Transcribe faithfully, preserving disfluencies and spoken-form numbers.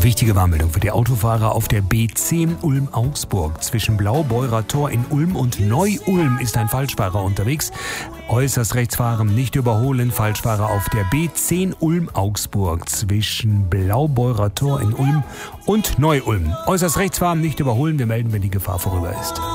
Wichtige Warnmeldung für die Autofahrer auf der B zehn Ulm-Augsburg. Zwischen Blaubeurer Tor in Ulm und Neu-Ulm ist ein Falschfahrer unterwegs. Äußerst rechts fahren, nicht überholen. Falschfahrer auf der B zehn Ulm-Augsburg zwischen Blaubeurer Tor in Ulm und Neu-Ulm. Äußerst rechts fahren, nicht überholen. Wir melden, wenn die Gefahr vorüber ist.